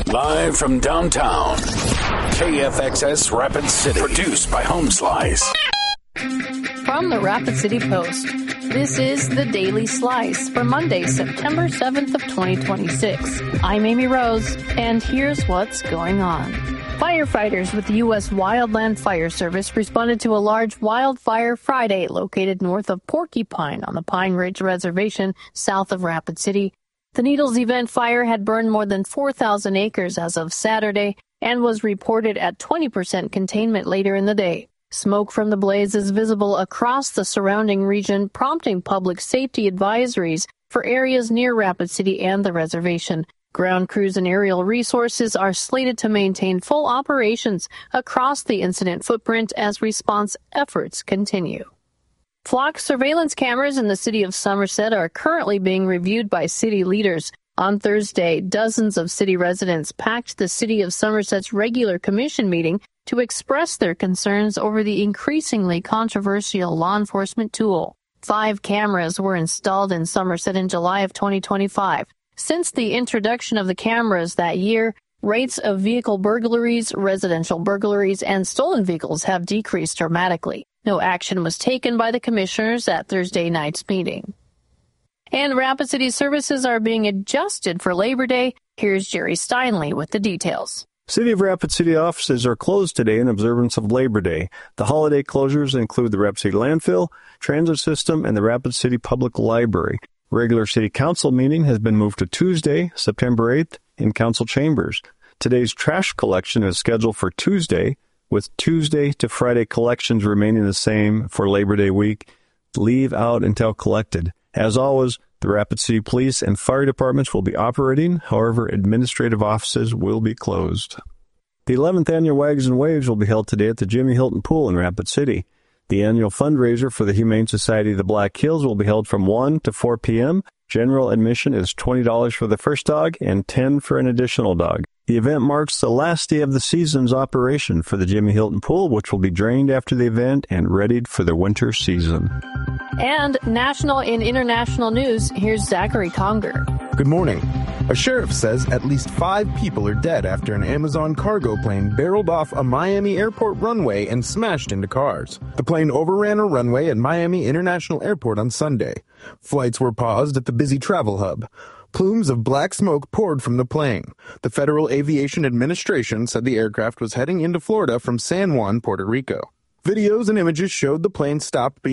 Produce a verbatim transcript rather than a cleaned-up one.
Live from downtown, K F X S Rapid City. Produced by Home Slice. From the Rapid City Post, this is the Daily Slice for Monday, September seventh of twenty twenty-six. I'm Amy Rose, and here's what's going on. Firefighters with the U S Wildland Fire Service responded to a large wildfire Friday located north of Porcupine on the Pine Ridge Reservation south of Rapid City. The Needles Event fire had burned more than four thousand acres as of Saturday and was reported at twenty percent containment later in the day. Smoke from the blaze is visible across the surrounding region, prompting public safety advisories for areas near Rapid City and the reservation. Ground crews and aerial resources are slated to maintain full operations across the incident footprint as response efforts continue. Flock surveillance cameras in the city of Somerset are currently being reviewed by city leaders. On Thursday, dozens of city residents packed the city of Somerset's regular commission meeting to express their concerns over the increasingly controversial law enforcement tool. Five cameras were installed in Somerset in July of twenty twenty-five. Since the introduction of the cameras that year, rates of vehicle burglaries, residential burglaries, and stolen vehicles have decreased dramatically. No action was taken by the commissioners at Thursday night's meeting. And Rapid City services are being adjusted for Labor Day. Here's Jerry Steinley with the details. City of Rapid City offices are closed today in observance of Labor Day. The holiday closures include the Rapid City Landfill, Transit System, and the Rapid City Public Library. Regular City Council meeting has been moved to Tuesday, September eighth, in Council Chambers. Today's trash collection is scheduled for Tuesday, with Tuesday to Friday collections remaining the same for Labor Day week. Leave out until collected. As always, the Rapid City Police and Fire Departments will be operating. However, administrative offices will be closed. The eleventh Annual Wags and Waves will be held today at the Jimmy Hilton Pool in Rapid City. The annual fundraiser for the Humane Society of the Black Hills will be held from one to four p.m. General admission is twenty dollars for the first dog and ten dollars for an additional dog. The event marks the last day of the season's operation for the Jimmy Hilton Pool, which will be drained after the event and readied for the winter season. And national and international news, here's Zachary Conger. Good morning. A sheriff says at least five people are dead after an Amazon cargo plane barreled off a Miami airport runway and smashed into cars. The plane overran a runway at Miami International Airport on Sunday. Flights were paused at the busy travel hub. Plumes of black smoke poured from the plane. The Federal Aviation Administration said the aircraft was heading into Florida from San Juan, Puerto Rico. Videos and images showed the plane stopped beyond